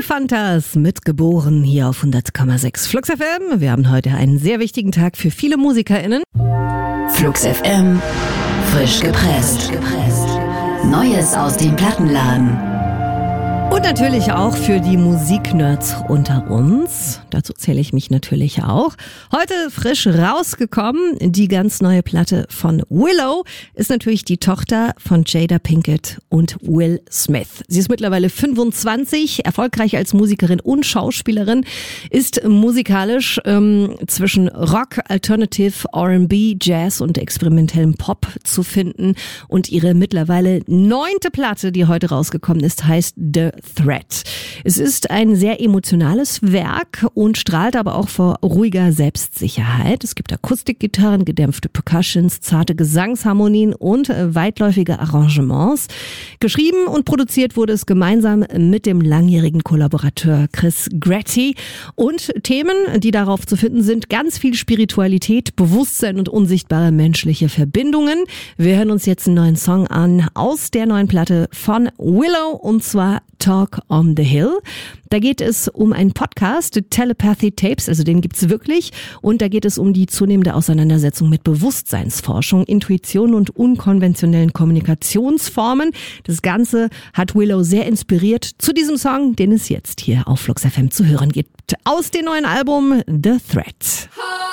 Die Fantas mit Geboren hier auf 100,6 Flux FM. Wir haben heute einen sehr wichtigen Tag für viele MusikerInnen. Flux FM, frisch gepresst. Neues aus dem Plattenladen. Und natürlich auch für die Musiknerds unter uns. Dazu zähle ich mich natürlich auch. Heute frisch rausgekommen, die ganz neue Platte von Willow ist natürlich die Tochter von Jada Pinkett und Will Smith. Sie ist mittlerweile 25, erfolgreich als Musikerin und Schauspielerin, ist musikalisch zwischen Rock, Alternative, R&B, Jazz und experimentellem Pop zu finden. Und ihre mittlerweile 9. Platte, die heute rausgekommen ist, heißt The Threat. Es ist ein sehr emotionales Werk und strahlt aber auch vor ruhiger Selbstsicherheit. Es gibt Akustikgitarren, gedämpfte Percussions, zarte Gesangsharmonien und weitläufige Arrangements. Geschrieben und produziert wurde es gemeinsam mit dem langjährigen Kollaborateur Chris Gratti. Und Themen, die darauf zu finden sind, ganz viel Spiritualität, Bewusstsein und unsichtbare menschliche Verbindungen. Wir hören uns jetzt einen neuen Song an aus der neuen Platte von Willow, und zwar Talk on the Hill. Da geht es um einen Podcast, Telepathy Tapes, also den gibt's wirklich. Und da geht es um die zunehmende Auseinandersetzung mit Bewusstseinsforschung, Intuition und unkonventionellen Kommunikationsformen. Das Ganze hat Willow sehr inspiriert zu diesem Song, den es jetzt hier auf Flux FM zu hören gibt. Aus dem neuen Album The Threat.